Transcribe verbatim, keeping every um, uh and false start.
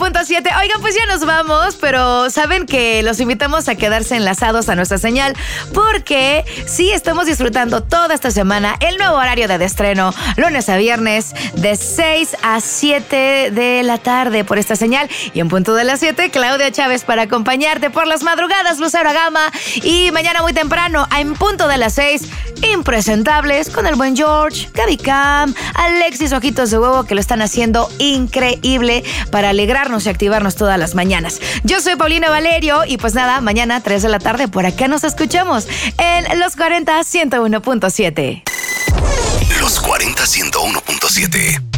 punto siete. Oigan, pues ya nos vamos, pero saben que los invitamos a quedarse enlazados a nuestra señal porque sí estamos disfrutando toda esta semana el nuevo horario de estreno, lunes a viernes, de seis a siete de la tarde por esta señal. Y en punto de las siete, Claudia Chávez para acompañarte por las madrugadas, Lucero Gama. Y mañana muy temprano, en punto de las seis, Impresentables con el buen George, Gaby Cam, Alexis Ojitos de Huevo, que lo están haciendo increíble para alegrarnos y activarnos todas las mañanas. Yo soy Paulina Valerio y pues nada, mañana tres de la tarde por acá nos escuchamos en Los cuarenta ciento uno punto siete. Los cuarenta ciento uno punto siete.